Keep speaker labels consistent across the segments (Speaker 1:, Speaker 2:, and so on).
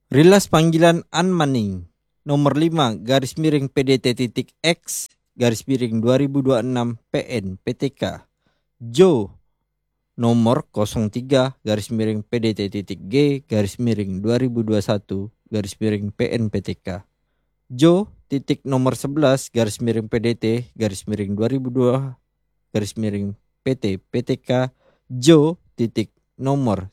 Speaker 1: Rilas panggilan Anmaning nomor 5 garis miring PDT.X garis miring 2026 PN PTK. Jo nomor 03 garis miring PDT.G garis miring 2021 garis miring PN PTK. Jo titik nomor 11 garis miring PDT garis miring 2002 garis miring PT PTK. Jo titik nomor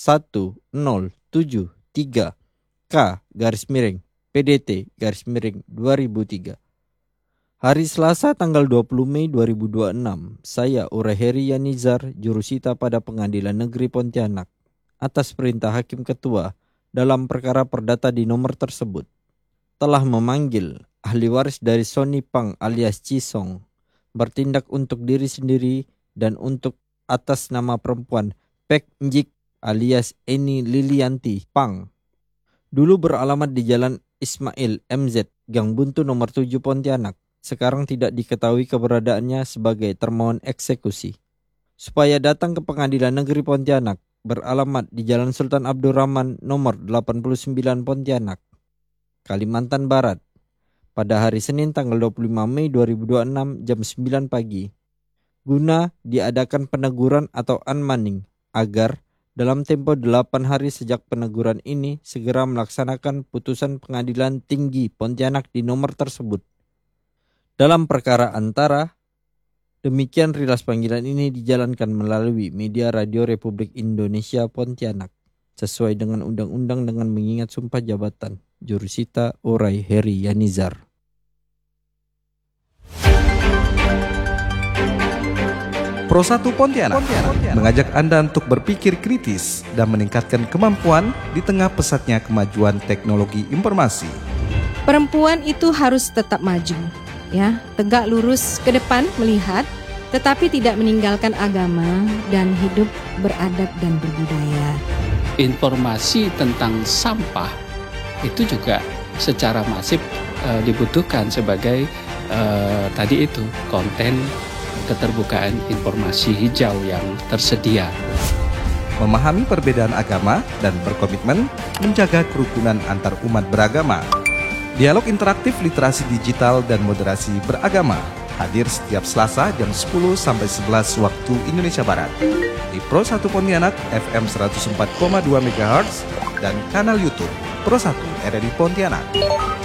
Speaker 1: 1073 K garis miring PDT garis miring 2003. Hari Selasa tanggal 20 Mei 2026, saya Ure Heri Yanizar, jurusita pada Pengadilan Negeri Pontianak, atas perintah Hakim Ketua dalam perkara perdata di nomor tersebut, telah memanggil ahli waris dari Sony Pang alias Cisong bertindak untuk diri sendiri dan untuk atas nama perempuan Pek Njik alias Eni Lilianti Pang. Dulu beralamat di Jalan Ismail MZ, Gang Buntu nomor 7 Pontianak. Sekarang tidak diketahui keberadaannya sebagai termohon eksekusi. Supaya datang ke Pengadilan Negeri Pontianak, beralamat di Jalan Sultan Abdurrahman nomor 89 Pontianak, Kalimantan Barat, pada hari Senin tanggal 25 Mei 2026 jam 9 pagi, guna diadakan peneguran atau anmaning agar dalam tempo 8 hari sejak peneguran ini segera melaksanakan putusan Pengadilan Tinggi Pontianak di nomor tersebut. Dalam perkara antara, demikian rilas panggilan ini dijalankan melalui media Radio Republik Indonesia Pontianak, sesuai dengan undang-undang dengan mengingat sumpah jabatan. Jurusita Ure Heri Yanizar.
Speaker 2: Pro 1 Pontianak mengajak Anda untuk berpikir kritis dan meningkatkan kemampuan di tengah pesatnya kemajuan teknologi informasi.
Speaker 3: Perempuan itu harus tetap maju, ya, tegak lurus ke depan melihat, tetapi tidak meninggalkan agama dan hidup beradab dan berbudaya.
Speaker 4: Informasi tentang sampah itu juga secara masif dibutuhkan sebagai tadi itu konten keterbukaan informasi hijau yang tersedia.
Speaker 2: Memahami perbedaan agama dan berkomitmen menjaga kerukunan antar umat beragama. Dialog interaktif literasi digital dan moderasi beragama hadir setiap Selasa jam 10 sampai 11 waktu Indonesia Barat di Pro 1 Pontianak FM 104,2 MHz dan kanal YouTube Pro 1 RRI Pontianak.